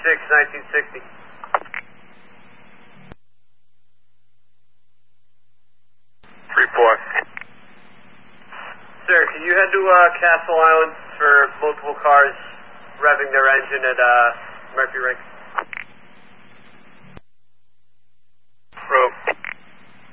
1960. Report. Sir, can you head to Castle Island for multiple cars revving their engine at Murphy Rink? Rope.